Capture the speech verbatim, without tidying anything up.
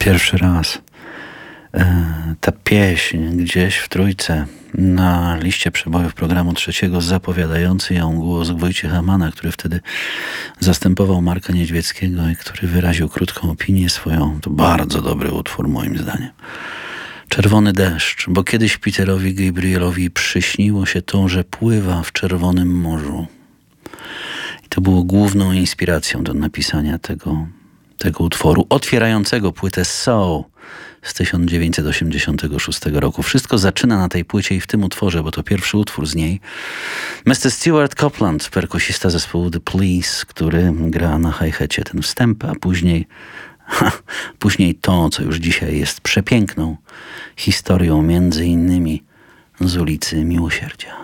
pierwszy raz e, ta pieśń gdzieś w trójce na liście przebojów programu trzeciego, zapowiadający ją głos Wojciecha Mana, który wtedy zastępował Marka Niedźwieckiego i który wyraził krótką opinię swoją. To bardzo dobry utwór moim zdaniem. Czerwony deszcz, bo kiedyś Peterowi Gabrielowi przyśniło się to, że pływa w czerwonym morzu. I to było główną inspiracją do napisania tego, tego utworu, otwierającego płytę Soul z tysiąc dziewięćset osiemdziesiątego szóstego roku. Wszystko zaczyna na tej płycie i w tym utworze, bo to pierwszy utwór z niej. mister Stuart Copeland, perkusista zespołu The Police, który gra na hi-hacie ten wstęp, a później Ha, później to, co już dzisiaj jest przepiękną historią, między innymi z ulicy Miłosierdzia.